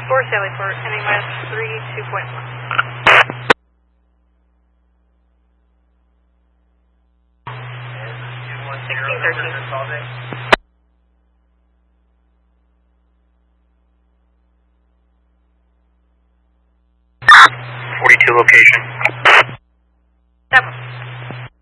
For Sally Port, ending minus 32.1. 1613. 42 location. Yep.